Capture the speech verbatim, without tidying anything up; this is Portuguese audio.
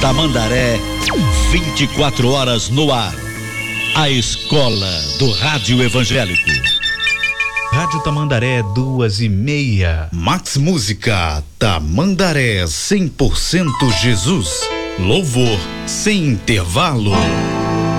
Tamandaré, vinte e quatro horas no ar. A escola do rádio evangélico. Rádio Tamandaré, duas e meia. Max Música, Tamandaré, cem por cento Jesus. Louvor sem intervalo.